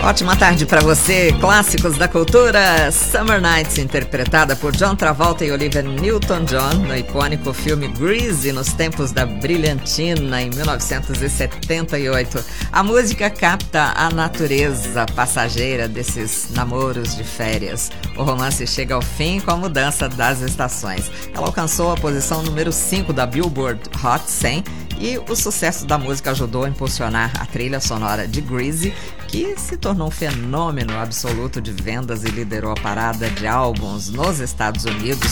Ótima tarde para você, clássicos da cultura. Summer Nights, interpretada por John Travolta e Olivia Newton-John no icônico filme Grease, nos tempos da brilhantina, em 1978. A música capta a natureza passageira desses namoros de férias. O romance chega ao fim com a mudança das estações. Ela alcançou a posição número 5 da Billboard Hot 100 e o sucesso da música ajudou a impulsionar a trilha sonora de Grease, que se tornou um fenômeno absoluto de vendas e liderou a parada de álbuns nos Estados Unidos